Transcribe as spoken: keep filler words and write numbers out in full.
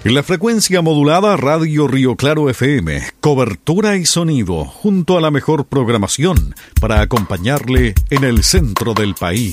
En la frecuencia modulada Radio Río Claro F M, cobertura y sonido, junto a la mejor programación para acompañarle en el centro del país.